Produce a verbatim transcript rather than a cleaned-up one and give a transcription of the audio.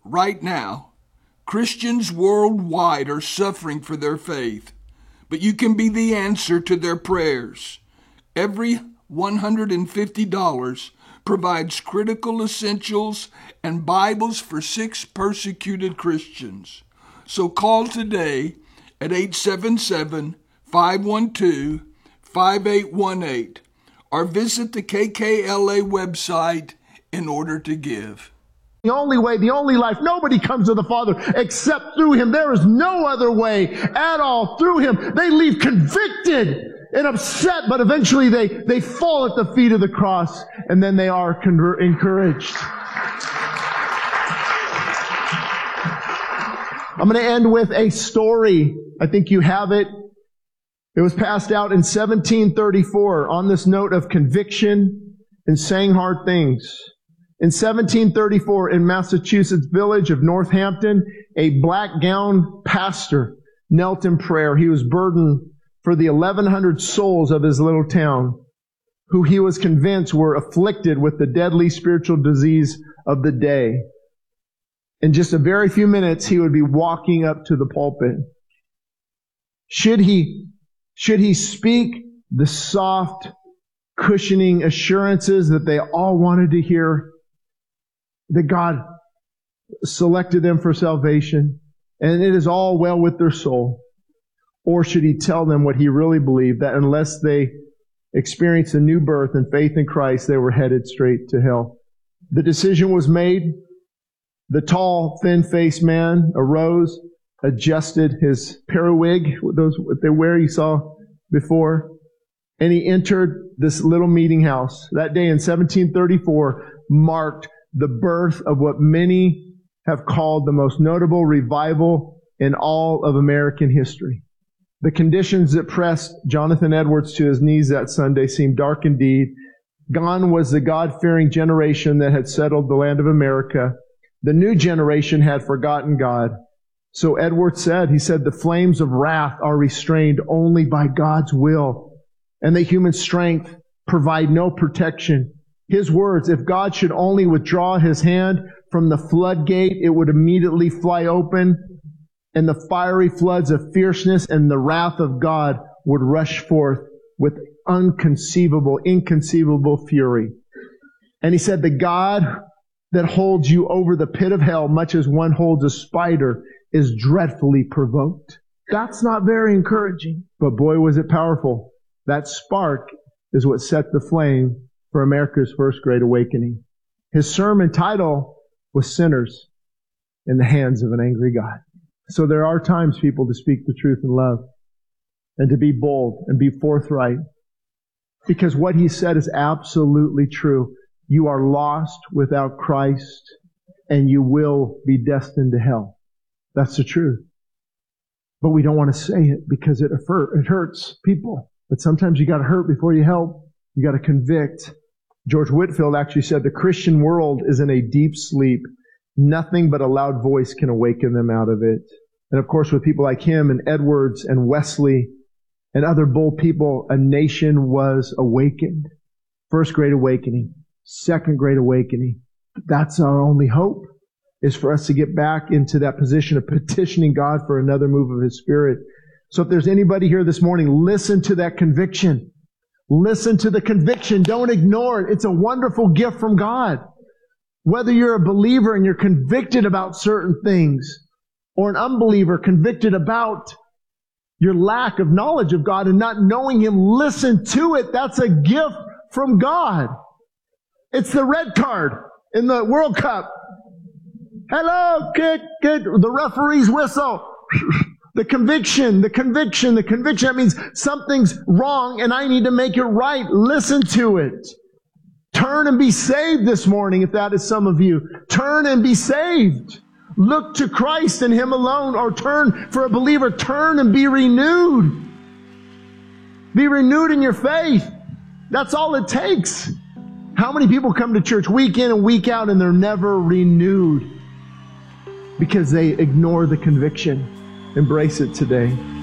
Right now, Christians worldwide are suffering for their faith, but you can be the answer to their prayers. Every one hundred fifty dollars provides critical essentials and Bibles for six persecuted Christians. So call today at eight seven seven, five one two, five eight one eight or visit the K K L A website in order to give. The only way, the only life. Nobody comes to the Father except through Him. There is no other way at all through Him. They leave convicted and upset, but eventually they, they fall at the feet of the cross, and then they are conver- encouraged. I'm going to end with a story. I think you have it. It was passed out in seventeen thirty-four on this note of conviction and saying hard things. In seventeen thirty-four, in Massachusetts village of Northampton, a black-gowned pastor knelt in prayer. He was burdened for the eleven hundred souls of his little town, who he was convinced were afflicted with the deadly spiritual disease of the day. In just a very few minutes, he would be walking up to the pulpit. Should he, should he speak the soft, cushioning assurances that they all wanted to hear, that God selected them for salvation, and it is all well with their soul? Or should he tell them what he really believed, that unless they experienced a new birth and faith in Christ, they were headed straight to hell? The decision was made. The tall, thin-faced man arose, adjusted his periwig, those what they wear you saw before, and he entered this little meeting house. That day in seventeen thirty-four marked the birth of what many have called the most notable revival in all of American history. The conditions that pressed Jonathan Edwards to his knees that Sunday seemed dark indeed. Gone was the God-fearing generation that had settled the land of America. The new generation had forgotten God. So Edwards said, he said, the flames of wrath are restrained only by God's will, and the human strength provide no protection. His words, if God should only withdraw His hand from the floodgate, it would immediately fly open, and the fiery floods of fierceness and the wrath of God would rush forth with unconceivable, inconceivable fury. And he said, the God that holds you over the pit of hell, much as one holds a spider, is dreadfully provoked. That's not very encouraging. But boy, was it powerful. That spark is what set the flame for America's first great awakening. His sermon title was Sinners in the Hands of an Angry God. So there are times, people, to speak the truth in love and to be bold and be forthright, because what he said is absolutely true. You are lost without Christ, and you will be destined to hell. That's the truth. But we don't want to say it because it it hurts people. But sometimes you got to hurt before you help. You got to convict. George Whitefield actually said the Christian world is in a deep sleep. Nothing but a loud voice can awaken them out of it. And of course, with people like him and Edwards and Wesley and other bold people, a nation was awakened. First great awakening. Second great awakening. That's our only hope, is for us to get back into that position of petitioning God for another move of His Spirit. So if there's anybody here this morning, listen to that conviction. Listen to the conviction. Don't ignore it. It's a wonderful gift from God. Whether you're a believer and you're convicted about certain things, or an unbeliever convicted about your lack of knowledge of God and not knowing Him, listen to it. That's a gift from God. It's the red card in the World Cup. Hello, kid, kid. The referee's whistle. The conviction, the conviction, the conviction. That means something's wrong and I need to make it right. Listen to it. Turn and be saved this morning, if that is some of you. Turn and be saved. Look to Christ and Him alone. Or turn, for a believer, turn and be renewed. Be renewed in your faith. That's all it takes. How many people come to church week in and week out and they're never renewed? Because they ignore the conviction. Embrace it today.